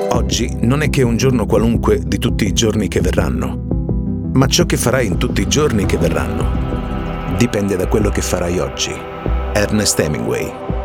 Oggi non è che un giorno qualunque di tutti i giorni che verranno, ma ciò che farai in tutti i giorni che verranno dipende da quello che farai oggi. Ernest Hemingway.